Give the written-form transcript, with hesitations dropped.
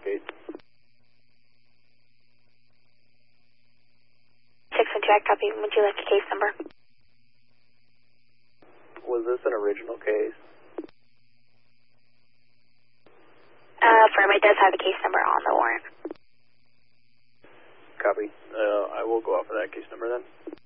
case. 612, I copy. Would you like a case number? Was this an original case? Firm, it does have a case number on the warrant. Copy. I will go off of that case number then.